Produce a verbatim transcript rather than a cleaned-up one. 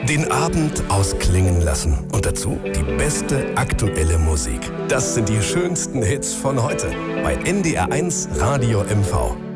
Den Abend ausklingen lassen und dazu die beste aktuelle Musik. Das sind die schönsten Hits von heute bei N D R eins Radio M V.